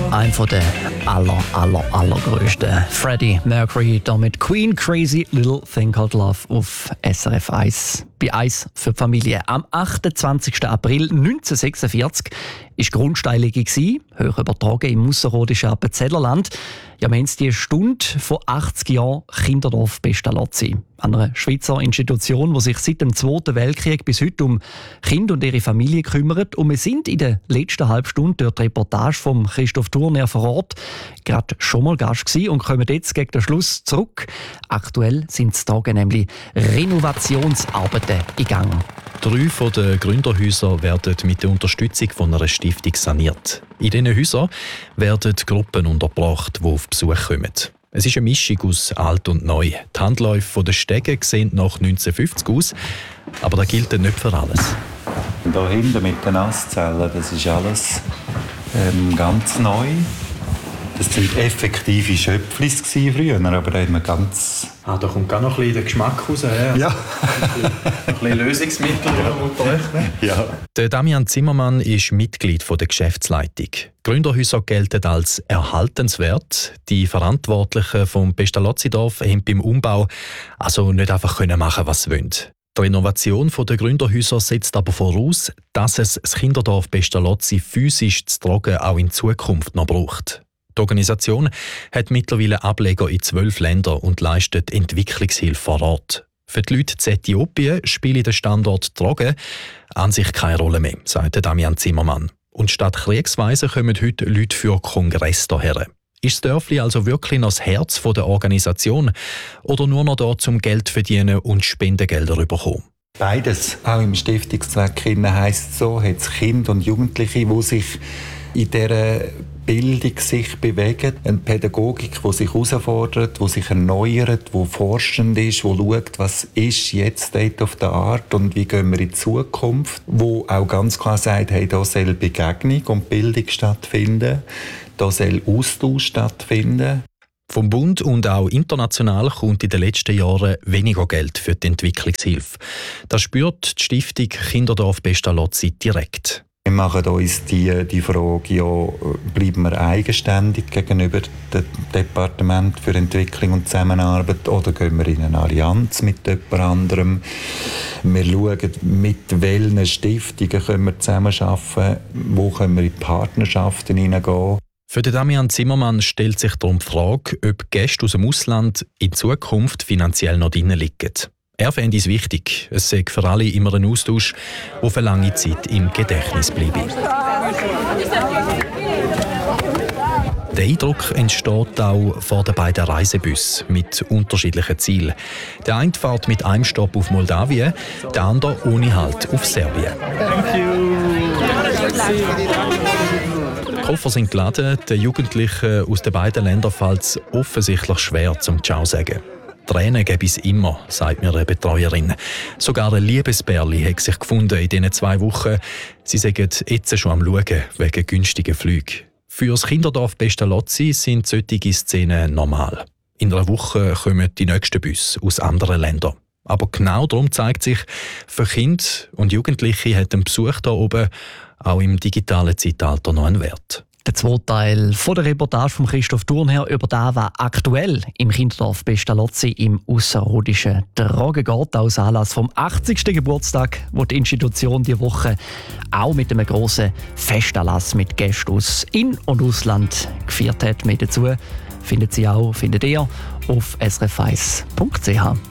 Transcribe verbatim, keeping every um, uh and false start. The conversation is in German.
Ein von der aller, aller, allergrößten. Freddie Mercury da mit Queen Crazy Little Thing Called Love auf S R F eins. Bei eins für die Familie. Am achtundzwanzigsten April neunzehnhundertsechsundvierzig war Grundsteinlegung, hoch übertragen im ausserrhodischen Appenzellerland. Ja, wir haben es die Stunde vor achtzig Jahren Kinderdorf Pestalozzi. Einer Schweizer Institution, die sich seit dem Zweiten Weltkrieg bis heute um Kinder und ihre Familie kümmert. Und wir sind in der letzten halben Stunde durch die Reportage von Christoph Thurner vor Ort gerade schon mal Gast gewesen und kommen jetzt gegen den Schluss zurück. Aktuell sind es Tage nämlich Renovationsarbeiten in Gang. Drei von den Gründerhäusern werden mit der Unterstützung von einer Stiftung saniert. In diesen Häusern werden Gruppen untergebracht, die auf Besuch kommen. Es ist eine Mischung aus alt und neu. Die Handläufe der Stege sehen nach neunzehnhundertfünfzig aus, aber das gilt nicht für alles. Hier hinten mit den Nasszellen, das ist alles ähm, ganz neu. Das waren effektive Schöpflis früher, aber da haben wir ganz... Ah, da kommt gar noch ein bisschen der Geschmack raus. Also ja. Ein bisschen Lösungsmittel unterrechnen. Ja. Der Damian Zimmermann ist Mitglied der Geschäftsleitung. Gründerhäuser gelten als erhaltenswert. Die Verantwortlichen vom Pestalozzi-Dorf haben beim Umbau also nicht einfach machen, was sie wollen. Die Renovation der Gründerhäuser setzt aber voraus, dass es das Kinderdorf Pestalozzi physisch zu tragen auch in Zukunft noch braucht. Die Organisation hat mittlerweile Ableger in zwölf Ländern und leistet Entwicklungshilfe vor Ort. Für die Leute in Äthiopien spielt der Standort Drogen an sich keine Rolle mehr, sagt Damian Zimmermann. Und statt Kriegsweise kommen heute Leute für Kongress hierher. Ist das Dörfli also wirklich noch das Herz der Organisation oder nur noch da zum Geld verdienen und Spendengelder bekommen? Beides. Auch im Stiftungszweck heisst es so, hat es Kinder und Jugendliche, die sich in dieser Bildung sich bewegen. Eine Pädagogik, die sich herausfordert, die sich erneuert, die forschend ist, die schaut, was ist jetzt State of the Art und wie gehen wir in die Zukunft. Wo auch ganz klar sagt, hey, da soll Begegnung und Bildung stattfinden, da soll Austausch stattfinden. Vom Bund und auch international kommt in den letzten Jahren weniger Geld für die Entwicklungshilfe. Das spürt die Stiftung Kinderdorf Pestalozzi direkt. Wir machen uns die, die Frage, ja, bleiben wir eigenständig gegenüber dem Departement für Entwicklung und Zusammenarbeit oder gehen wir in eine Allianz mit jemand anderem? Wir schauen, mit welchen Stiftungen können wir zusammenarbeiten, wo können wir in Partnerschaften hineingehen. Für den Damian Zimmermann stellt sich darum die Frage, ob Gäste aus dem Ausland in Zukunft finanziell noch drin liegen. Er fände es wichtig. Es sei für alle immer ein Austausch, der für lange Zeit im Gedächtnis bleibe. Der Eindruck entsteht auch vor den beiden Reisebussen mit unterschiedlichen Zielen. Der eine fährt mit einem Stopp auf Moldawien, der andere ohne Halt auf Serbien. Die Koffer sind geladen, den Jugendlichen aus den beiden Ländern fällt es offensichtlich schwer zum Ciao sagen. Tränen gäbe es immer, sagt mir eine Betreuerin. Sogar ein Liebesbärli hat sich gefunden in diesen zwei Wochen. Sie sagen jetzt schon am Schauen wegen günstigen Flügen. Für das Kinderdorf Pestalozzi sind solche Szenen normal. In einer Woche kommen die nächsten Busse aus anderen Ländern. Aber genau darum zeigt sich, für Kinder und Jugendliche hat ein Besuch hier oben auch im digitalen Zeitalter noch einen Wert. Der zweite Teil von der Reportage von Christoph Thurner über das, was aktuell im Kinderdorf Pestalozzi im ausserrhodischen Drogen geht, aus Anlass vom achtzigsten Geburtstag, wo die Institution diese Woche auch mit einem grossen Festanlass mit Gästen aus In- und Ausland gefeiert hat. Mehr dazu findet Sie auch, findet ihr auf s r f eins punkt c h.